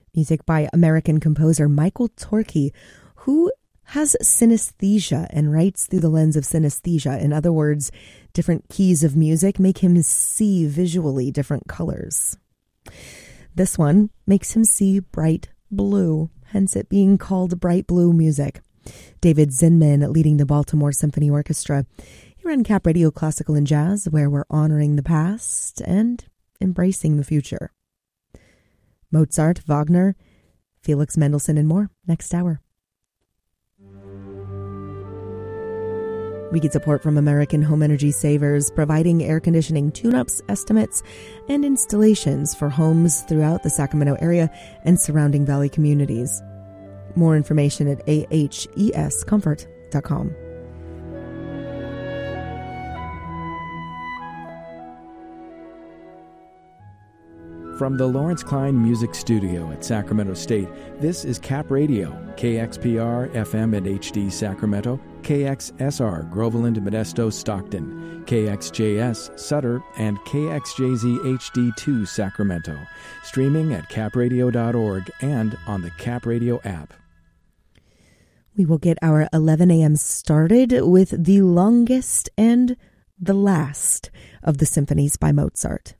Music by American composer Michael Torke, who has synesthesia and writes through the lens of synesthesia. In other words, different keys of music make him see visually different colors. This one makes him see bright blue, hence it being called bright blue music. David Zinman leading the Baltimore Symphony Orchestra here on Cap Radio Classical and Jazz, where we're honoring the past and embracing the future. Mozart, Wagner, Felix Mendelssohn, and more next hour. We get support from American Home Energy Savers, providing air conditioning tune-ups, estimates, and installations for homes throughout the Sacramento area and surrounding valley communities. More information at ahescomfort.com. From the Lawrence Klein Music Studio at Sacramento State, this is Cap Radio, KXPR FM and HD Sacramento, KXSR Groveland, Modesto, Stockton, KXJS Sutter, and KXJZ HD2 Sacramento. Streaming at capradio.org and on the Cap Radio app. We will get our 11 a.m. started with the longest and the last of the symphonies by Mozart.